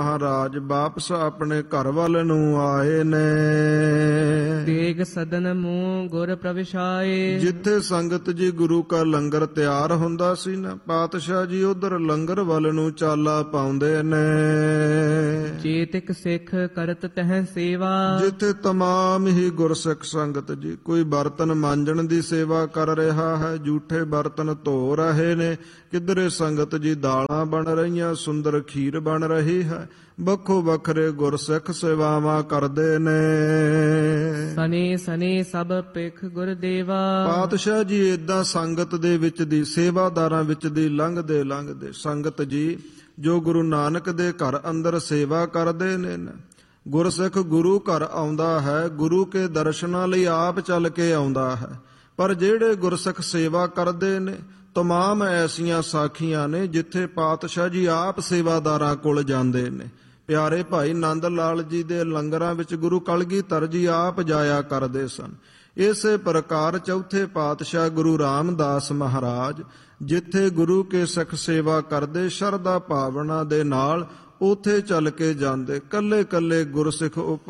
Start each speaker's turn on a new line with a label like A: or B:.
A: ਮਹਾਰਾਜ ਵਾਪਸ ਆਪਣੇ ਘਰ ਵੱਲ ਨੂੰ ਆਏ ਨੇ।
B: ਤੇਗ ਸਦਨ ਮੂੰਹ ਗੁਰ ਪ੍ਰਵਿਸ਼ਾਏ।
A: ਜਿੱਥੇ ਸੰਗਤ ਜੀ ਗੁਰੂ ਕਾ ਲੰਗਰ ਤਿਆਰ ਹੁੰਦਾ ਸੀ ਨਾ, ਪਾਤਸ਼ਾਹ ਜੀ ਉਧਰ ਲੰਗਰ ਵੱਲ ਨੂੰ ਚਾਲਾ ਪਾਉਂਦੇ ਨੇ।
B: ਚੇਤਿਕ ਸਿੱਖ ਕਰਤ ਤਹਿ ਸੇਵਾ।
A: ਜਿੱਥੇ ਤਮਾਮ ਹੀ ਗੁਰਸਿੱਖ ਸੰਗਤ ਜੀ ਕੋਈ ਬਰਤਨ ਮਾਂਜਣ ਦੀ ਸੇਵਾ ਕਰ ਰਿਹਾ ਹੈ, ਜੂਠੇ ਬਰਤਨ ਧੋ ਰਹੇ ਨੇ, ਕਿਧਰੇ ਸੰਗਤ ਜੀ ਦਾਲਾਂ ਬਣ ਰਹੀਆਂ, ਸੁੰਦਰ ਖੀਰ ਬਣ ਰਹੀ ਹੈ, ਵੱਖੋ ਵੱਖਰੇ ਗੁਰਸਿੱਖ ਸੇਵਾਵਾਂ ਕਰਦੇ ਨੇ।
B: ਸਨੇ ਸਨੇ ਸਭ ਪਿਖ ਗੁਰਦੇਵਾ।
A: ਪਾਤਸ਼ਾਹ ਜੀ ਏਦਾਂ ਸੰਗਤ ਦੇ ਵਿੱਚ ਦੀ, ਸੇਵਾਦਾਰਾਂ ਵਿੱਚ ਦੀ ਲੰਘਦੇ ਲੰਘਦੇ ਸੰਗਤ ਜੀ ਜੋ ਗੁਰੂ ਨਾਨਕ ਦੇ ਘਰ ਅੰਦਰ ਸੇਵਾ ਕਰਦੇ ਨੇ ਨਾ, ਗੁਰਸਿੱਖ ਗੁਰੂ ਘਰ ਆਉਂਦਾ ਹੈ, ਗੁਰੂ ਕੇ ਦਰਸ਼ਨਾਂ ਲਈ ਆਪ ਚੱਲ ਕੇ ਆਉਂਦਾ ਹੈ। ਪਰ ਜਿਹੜੇ ਗੁਰਸਿੱਖ ਸੇਵਾ ਕਰਦੇ ਨੇ, ਤਮਾਮ ਐਸੀਆਂ ਸਾਖੀਆਂ ਨੇ ਜਿੱਥੇ ਪਾਤਸ਼ਾਹ ਜੀ ਆਪ ਸੇਵਾਦਾਰਾਂ ਕੋਲ ਜਾਂਦੇ ਨੇ। ਪਿਆਰੇ ਭਾਈ ਨੰਦ ਲਾਲ ਜੀ ਦੇ ਲੰਗਰਾਂ ਵਿੱਚ ਗੁਰੂ ਕਲਗੀਧਰ ਜੀ ਆਪ ਜਾਇਆ ਕਰਦੇ ਸਨ। ਇਸੇ ਪ੍ਰਕਾਰ ਚੌਥੇ ਪਾਤਸ਼ਾਹ ਗੁਰੂ ਰਾਮਦਾਸ ਮਹਾਰਾਜ ਜਿੱਥੇ ਗੁਰੂ ਕੇ ਸਿੱਖ ਸੇਵਾ ਕਰਦੇ, ਸ਼ਰਧਾ ਭਾਵਨਾ ਦੇ ਨਾਲ ਉੱਥੇ ਚੱਲ ਕੇ ਜਾਂਦੇ। ਕੱਲੇ ਕੱਲੇ ਗੁਰਸਿੱਖ